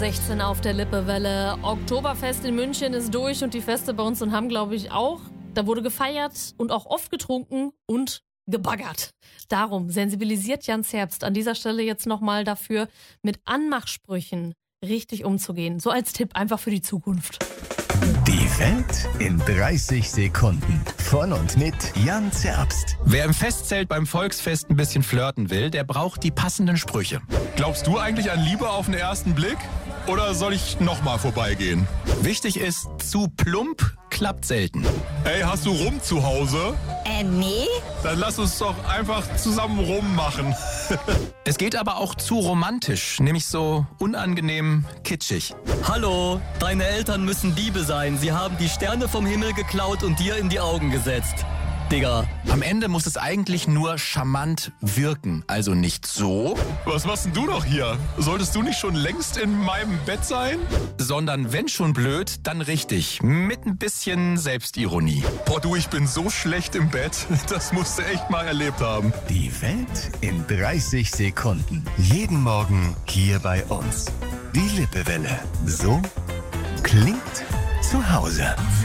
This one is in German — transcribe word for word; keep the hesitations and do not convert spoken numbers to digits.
sechzehn auf der Lippewelle. Oktoberfest in München ist durch und die Feste bei uns in Hamm, glaube ich, auch. Da wurde gefeiert und auch oft getrunken und gebaggert. Darum sensibilisiert Jans Herbst an dieser Stelle jetzt nochmal dafür, mit Anmachsprüchen richtig umzugehen. So als Tipp einfach für die Zukunft. Die Welt in dreißig Sekunden. Von und mit Jan Zerbst. Wer im Festzelt beim Volksfest ein bisschen flirten will, der braucht die passenden Sprüche. Glaubst du eigentlich an Liebe auf den ersten Blick? Oder soll ich nochmal vorbeigehen? Wichtig ist, zu plump klappt selten. Hey, hast du Rum zu Hause? Äh, nee. Dann lass uns doch einfach zusammen rummachen. Es geht aber auch zu romantisch, nämlich so unangenehm kitschig. Hallo, deine Eltern müssen Diebe sein. Sie haben die Sterne vom Himmel geklaut und dir in die Augen gesetzt. Digga. Am Ende muss es eigentlich nur charmant wirken. Also nicht so. Was machst denn du doch hier? Solltest du nicht schon längst in meinem Bett sein? Sondern wenn schon blöd, dann richtig. Mit ein bisschen Selbstironie. Boah, du, ich bin so schlecht im Bett. Das musst du echt mal erlebt haben. Die Welt in dreißig Sekunden. Jeden Morgen hier bei uns. Die Lippewelle. So klingt zu Hause.